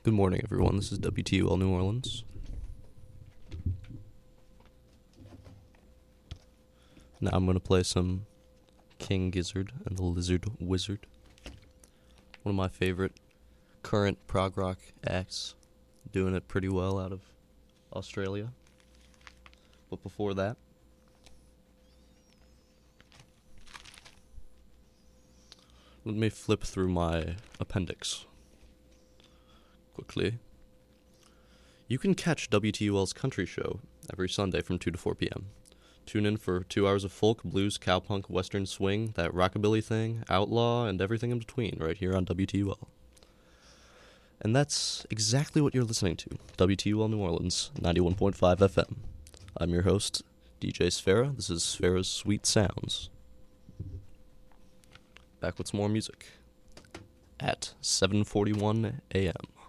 Good morning, everyone. This is WTUL New Orleans. Now I'm going to play some King Gizzard and the Lizard Wizard. One of my favorite current prog rock acts. Doing it pretty well out of Australia. But before that, let me flip through my appendix quickly. You can catch WTUL's Country Show every Sunday from 2 to 4 p.m. Tune in for 2 hours of folk, blues, cowpunk, western swing, that rockabilly thing, outlaw, and everything in between right here on WTUL. And that's exactly what you're listening to, WTUL New Orleans, 91.5 FM. I'm your host, DJ Sfera. This is Sfera's Sweet Sounds. Back with some more music at 7:41 a.m.